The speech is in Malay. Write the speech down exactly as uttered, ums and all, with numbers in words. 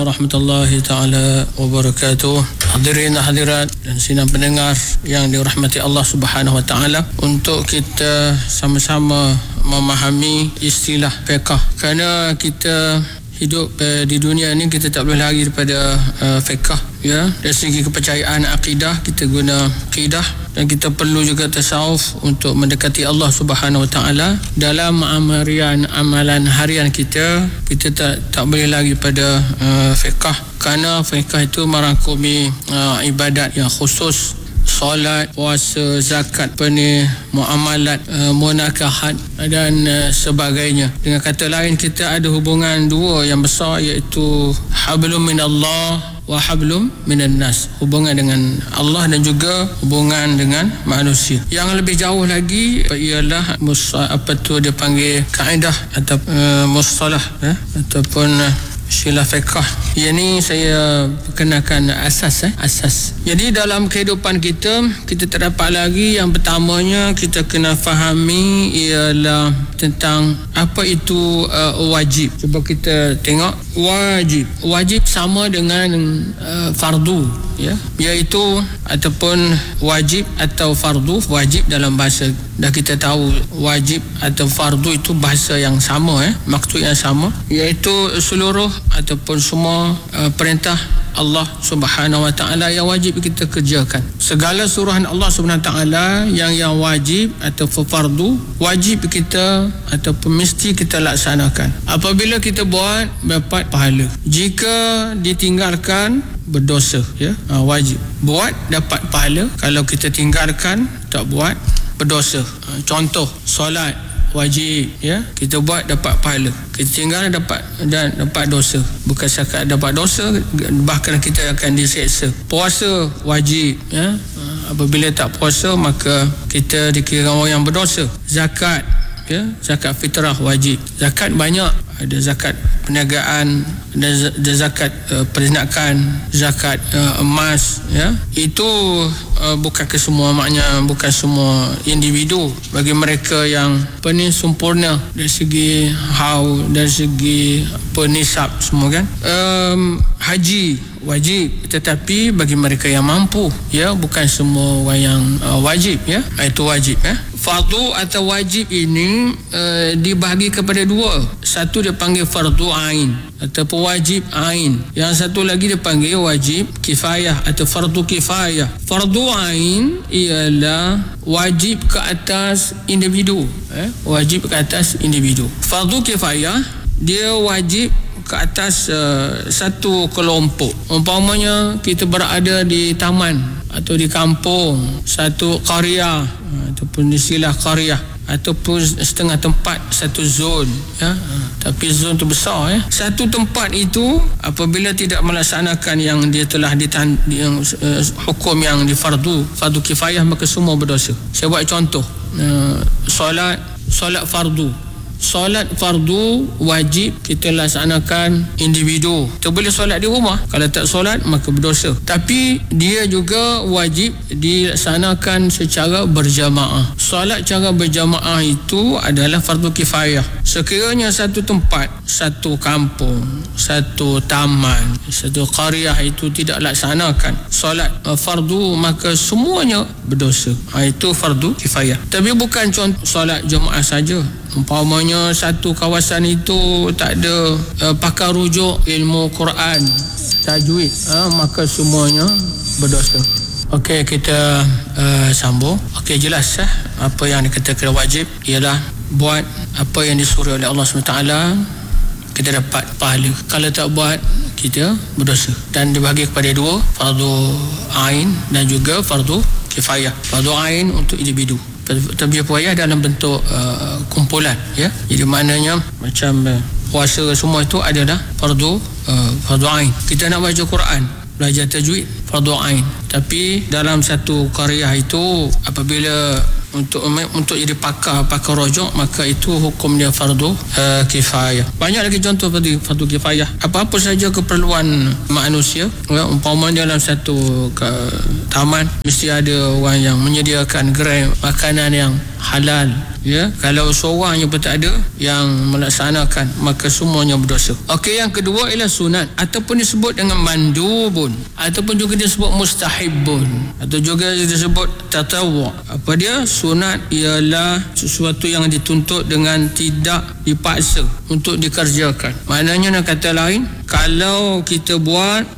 Warahmatullahi ta'ala wabarakatuh. Hadirin hadirat dan sidang pendengar yang dirahmati Allah Subhanahu wa ta'ala, untuk kita sama-sama memahami istilah fiqh, kerana kita hidup uh, di dunia ni kita tak boleh lari daripada uh, fiqh, ya. Dari segi kepercayaan akidah kita guna akidah, dan kita perlu juga tasawuf untuk mendekati Allah Subhanahu wa taala. Dalam amalian amalan harian kita, kita tak tak boleh lari pada uh, fiqh, kerana fiqh itu merangkumi uh, ibadat yang khusus, solat, puasa, zakat, penih, muamalat, uh, munakahat dan uh, sebagainya. Dengan kata lain, kita ada hubungan dua yang besar, iaitu hablum minallah wa hablum minan nas, hubungan dengan Allah dan juga hubungan dengan manusia. Yang lebih jauh lagi ialah mus, apa tu dia panggil kaedah atau uh, mustalah, eh? ataupun uh, istilah fiqh. Yang ni saya perkenalkan asas eh asas. Jadi dalam kehidupan kita, kita terdapat lagi yang pertamanya kita kena fahami ialah tentang apa itu uh, wajib. Cuba kita tengok wajib. Wajib sama dengan uh, fardu, ya, iaitu ataupun wajib atau fardu. Wajib dalam bahasa dah kita tahu, wajib atau fardu itu bahasa yang sama, eh maksud yang sama, iaitu seluruh ataupun semua uh, perintah Allah Subhanahu wa taala yang wajib kita kerjakan. Segala suruhan Allah Subhanahu wa taala yang yang wajib atau fardu, wajib kita ataupun mesti kita laksanakan. Apabila kita buat, dapat pahala. Jika ditinggalkan, berdosa, ya. Ha, wajib buat, dapat pahala. Kalau kita tinggalkan, tak buat, berdosa. Ha, contoh solat wajib, ya, kita buat dapat pahala, kita tinggal dapat dan dapat dosa. Bukan sekadar dapat dosa, bahkan kita akan diseksa. Puasa wajib, ya, apabila tak puasa maka kita dikira orang yang berdosa. Zakat, ya, zakat fitrah wajib. Zakat banyak, ada zakat perniagaan, ada zakat uh, perinakan, zakat uh, emas, ya. Itu uh, bukan ke semua, maknanya bukan semua individu. Bagi mereka yang penuh sempurna dari segi hau, dari segi penisab semua, kan. Um, haji wajib, tetapi bagi mereka yang mampu, ya, bukan semua orang yang uh, wajib, ya. Itu wajib, ya. Fardu atau wajib ini uh, dibahagi kepada dua. Satu dia panggil fardu ain ataupun wajib ain. Yang satu lagi dia panggil wajib kifayah atau fardu kifayah. Fardu ain ialah wajib ke atas individu, eh? wajib ke atas individu. Fardu kifayah dia wajib ke atas uh, satu kelompok. Umpamanya kita berada di taman atau di kampung, satu qaryah ataupun istilah qaryah, ataupun setengah tempat, satu zon, ya. Tapi zon tu besar, ya. Satu tempat itu apabila tidak melaksanakan yang dia telah ditan, yang uh, hukum yang di fardu fardu kifayah, maka semua berdosa. Saya buat contoh, uh, solat solat fardu. Solat fardu wajib kita laksanakan individu. Kita boleh solat di rumah. Kalau tak solat maka berdosa. Tapi dia juga wajib dilaksanakan secara berjamaah. Solat cara berjamaah itu adalah fardu kifayah. Sekiranya satu tempat, satu kampung, satu taman, satu qaryah itu tidak laksanakan solat uh, fardu, maka semuanya berdosa. Ha, itu fardu kifayah. Tapi bukan contoh solat jemaah saja. Umpamanya satu kawasan itu tak ada uh, pakar rujuk ilmu Quran, tajwid, uh, maka semuanya berdosa. Okey, kita uh, sambung. Okey, jelas eh? Apa yang dikatakan wajib ialah buat apa yang disuruh oleh Allah subhanahu wa taala, kita dapat pahala. Kalau tak buat, kita berdosa. Dan dibagi kepada dua, fardu ain dan juga fardu kifayah. Fardu ain untuk individu, tarbiyah puayah dalam bentuk uh, kumpulan, ya. Jadi maknanya macam uh, puasa semua itu adalah fardu uh, fardu ain. Kita nak baca Quran, belajar tajwid, fardu ain. Tapi dalam satu qaryah itu apabila untuk untuk jadi pakar pakar rujuk, maka itu hukum dia fardu uh, kifayah. Banyak lagi contoh fardu fardu kifayah. Apa-apa saja keperluan manusia, ya, umpamanya dalam satu ke, taman mesti ada orang yang menyediakan gerai makanan yang halal, Ya, kalau seorang yang pun tak ada yang melaksanakan, maka semuanya berdosa. Okey, yang kedua ialah sunat ataupun disebut dengan mandubun, ataupun juga disebut mustahibun, atau juga disebut tatawwu. Apa dia? Sunat ialah sesuatu yang dituntut dengan tidak dipaksa untuk dikerjakan. Maknanya, nak kata lain, kalau kita buat